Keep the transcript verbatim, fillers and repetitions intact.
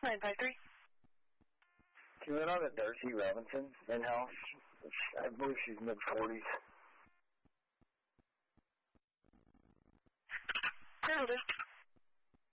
nine five three. Can you let on at Darcy Robinson, in-house? I believe she's mid-forties. That'll do.